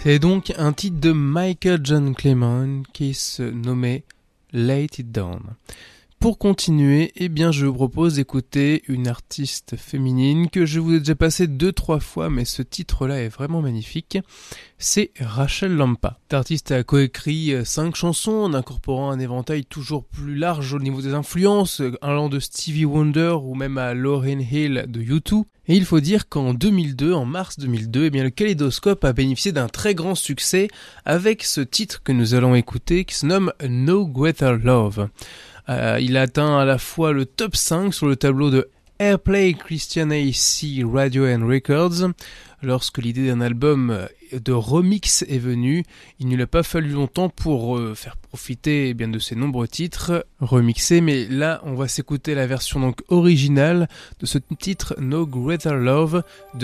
C'est donc un titre de Michael John Clement qui se nommait Lay It Down. Pour continuer, je vous propose d'écouter une artiste féminine que je vous ai déjà passée 2-3 fois, mais ce titre-là est vraiment magnifique. C'est Rachel Lampa. L'artiste a coécrit 5 chansons en incorporant un éventail toujours plus large au niveau des influences, allant de Stevie Wonder ou même à Lauryn Hill de U2. Et il faut dire qu'en 2002, en mars 2002, le Kaléidoscope a bénéficié d'un très grand succès avec ce titre que nous allons écouter qui se nomme No Greater Love. Il a atteint à la fois le top 5 sur le tableau de Airplay Christian AC Radio and Records. Lorsque l'idée d'un album de remix est venue, il ne lui a pas fallu longtemps pour faire profiter de ses nombreux titres remixés, mais là on va s'écouter la version donc originale de ce titre No Greater Love de